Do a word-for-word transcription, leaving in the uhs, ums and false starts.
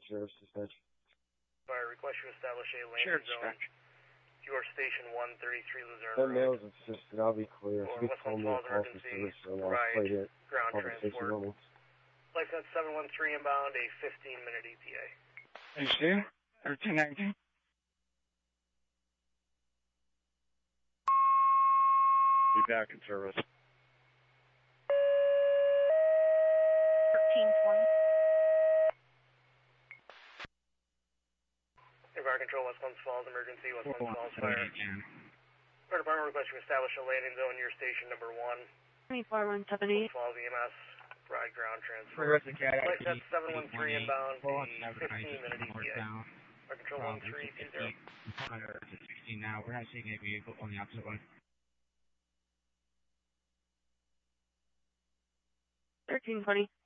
Sheriff's Dispatch. Fire request you establish a landing Sheriff's zone. Dispatch. Your station one thirty-three Luzerne That Road. mail is assisted, I'll be clear. If Or you could West call Palm me a Falls call for emergency, service, and I'll provide play it. ground Public safety transport. moments. License seven one three inbound, a fifteen minute E T A. Hey, Stu? thirteen nineteen? Be back in service. thirteen twenty. Fire control, West Palm Falls emergency, West Palm Falls fire. Fire department request you establish a landing zone near station number one. twenty-four one seventy. West Falls E M S, provide ground transport. License seven one three inbound, a fifteen minute E T A. Fire control one three two zero. sixteen now. We're not seeing a vehicle on the opposite one. thirteen twenty.